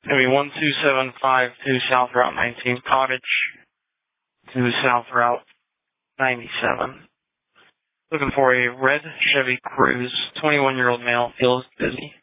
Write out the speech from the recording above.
It's going to be 12752 South Route 19 Cottage to South Route 97. Looking for a red Chevy Cruze, 21-year-old male, feels busy.